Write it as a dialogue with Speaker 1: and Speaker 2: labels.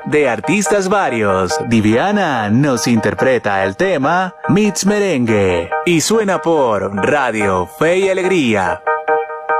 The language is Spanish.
Speaker 1: de artistas varios. Diviana nos interpreta el tema Mix Merengue y suena por Radio Fe y Alegría.